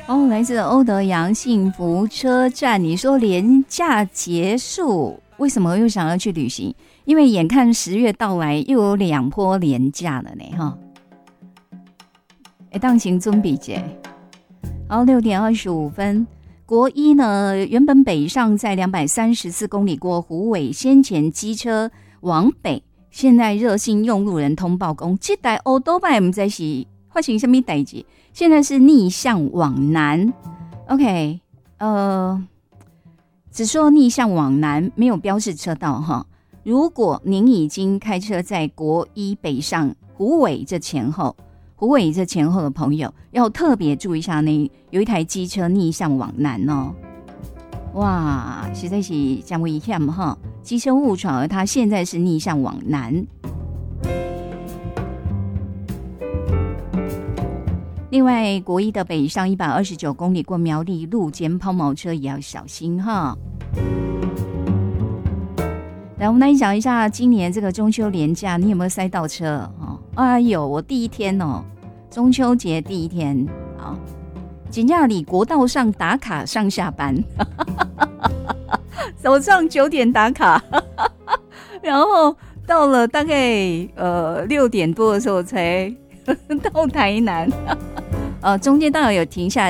哦，来自欧德阳幸福车站，你说连假结束，为什么又想要去旅行？因为眼看10月到来，又有2波连假了呢，哈。当行准备节，好，6点25分。国一呢，原本北上在234公里过虎尾，先前机车往北，现在热心用路人通报讲，这台欧多拜不知道是发生什么代志，现在是逆向往南。OK， 只说逆向往南，没有标示车道哈。如果您已经开车在国一北上虎尾这前后的朋友，要特别注意一下呢，有一台机车逆向往南哦。哇，实在是将危险哈！机车误闯，而它现在是逆向往南。另外，国一的北上129公里过苗栗路肩抛锚车也要小心哈。来，我们来讲一下今年这个中秋连假，你有没有塞到车？哎呦，我第一天哦，中秋节第一天啊，真的里国道上打卡上下班，早上9点打卡，然后到了大概6点多的时候才到台南，中间当然有停下来。